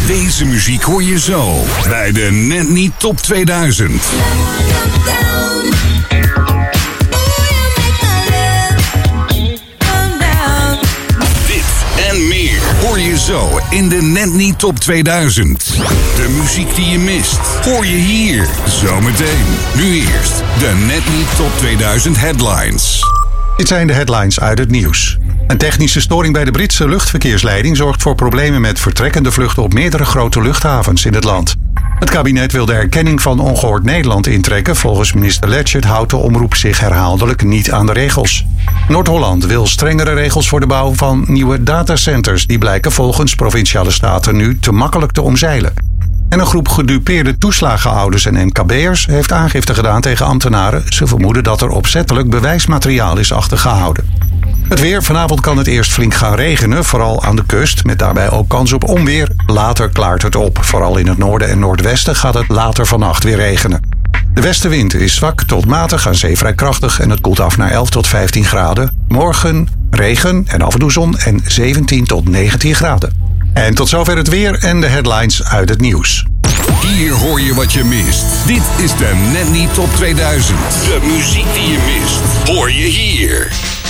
Deze muziek hoor je zo bij de Net Niet Top 2000. Dit en meer hoor je zo in de Net Niet Top 2000. De muziek die je mist, hoor je hier zometeen. Nu eerst de Net Niet Top 2000 headlines. Dit zijn de headlines uit het nieuws. Een technische storing bij de Britse luchtverkeersleiding zorgt voor problemen met vertrekkende vluchten op meerdere grote luchthavens in het land. Het kabinet wil de erkenning van Ongehoord Nederland intrekken. Volgens minister Leggett houdt de omroep zich herhaaldelijk niet aan de regels. Noord-Holland wil strengere regels voor de bouw van nieuwe datacenters. Die blijken volgens provinciale staten nu te makkelijk te omzeilen. En een groep gedupeerde toeslagenhouders en MKB'ers heeft aangifte gedaan tegen ambtenaren. Ze vermoeden dat er opzettelijk bewijsmateriaal is achtergehouden. Het weer. Vanavond kan het eerst flink gaan regenen, vooral aan de kust, met daarbij ook kans op onweer. Later klaart het op. Vooral in het noorden en noordwesten gaat het later vannacht weer regenen. De westenwind is zwak tot matig, aan zee vrij krachtig en het koelt af naar 11 tot 15 graden. Morgen regen en af en toe zon en 17 tot 19 graden. En tot zover het weer en de headlines uit het nieuws. Hier hoor je wat je mist. Dit is de Net Niet Top 2000. De muziek die je mist, hoor je hier.